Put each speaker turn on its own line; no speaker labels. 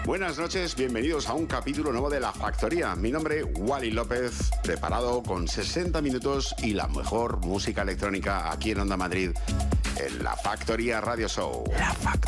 Buenas noches, bienvenidos a un capítulo nuevo de La Factoría. Mi nombre, Wally López, preparado con 60 minutos y la mejor música electrónica aquí en Onda Madrid, en La Factoría Radio Show. La Factoría.